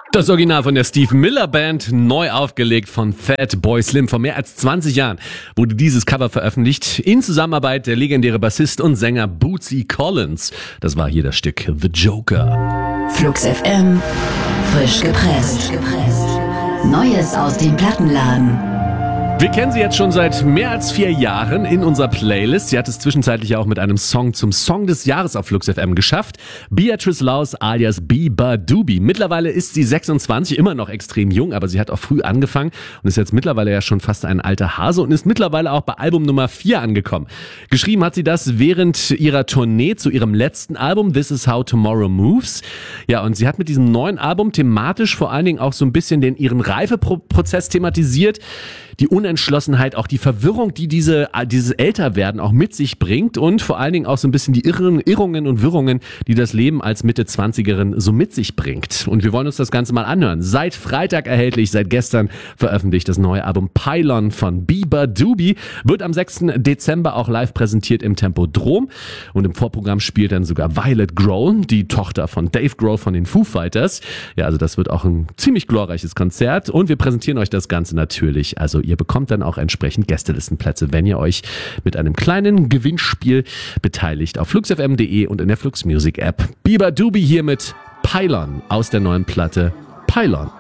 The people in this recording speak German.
Das Original von der Steve Miller Band, neu aufgelegt von Fatboy Slim. Vor mehr als 20 Jahren wurde dieses Cover veröffentlicht in Zusammenarbeit der legendäre Bassist und Sänger Bootsy Collins. Das war hier das Stück The Joker. Flux FM, frisch gepresst. Neues aus dem Plattenladen. Wir kennen sie jetzt schon seit mehr als 4 Jahren in unserer Playlist. Sie hat es zwischenzeitlich auch mit einem Song zum Song des Jahres auf Flux FM geschafft. Beatrice Laus alias Biba Doobie. Mittlerweile ist sie 26, immer noch extrem jung, aber sie hat auch früh angefangen und ist jetzt mittlerweile ja schon fast ein alter Hase und ist mittlerweile auch bei Album Nummer 4 angekommen. Geschrieben hat sie das während ihrer Tournee zu ihrem letzten Album This Is How Tomorrow Moves. Ja, und sie hat mit diesem neuen Album thematisch vor allen Dingen auch so ein bisschen ihren Reifeprozess thematisiert. Die Unentschlossenheit, auch die Verwirrung, die dieses Älterwerden auch mit sich bringt und vor allen Dingen auch so ein bisschen die Irrungen und Wirrungen, die das Leben als Mitte-20erin so mit sich bringt. Und wir wollen uns das Ganze mal anhören. Seit Freitag erhältlich, seit gestern veröffentlicht das neue Album Pylon von Biba Doobie, wird am 6. Dezember auch live präsentiert im Tempodrom und im Vorprogramm spielt dann sogar Violet Grohl, die Tochter von Dave Grohl von den Foo Fighters. Ja, also das wird auch ein ziemlich glorreiches Konzert und wir präsentieren euch das Ganze natürlich, also ihr bekommt dann auch entsprechend Gästelistenplätze, wenn ihr euch mit einem kleinen Gewinnspiel beteiligt auf fluxfm.de und in der Flux Music App. Biba Doobie hier mit Pylon aus der neuen Platte Pylon.